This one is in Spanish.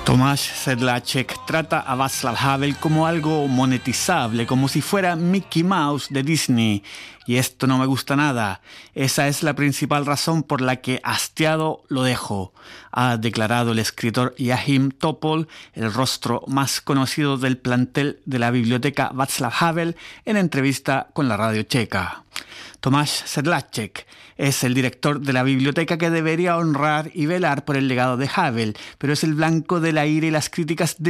Tomasz Sedlacek trata a Václav Havel como algo monetizable, como si fuera Mickey Mouse de Disney. Y esto no me gusta nada. Esa es la principal razón por la que hastiado lo dejo, ha declarado el escritor Joachim Topol, el rostro más conocido del plantel de la biblioteca Václav Havel, en entrevista con la radio checa. Tomasz Sedlacek es el director de la biblioteca que debería honrar y velar por el legado de Havel, pero es el blanco de la ira y las críticas de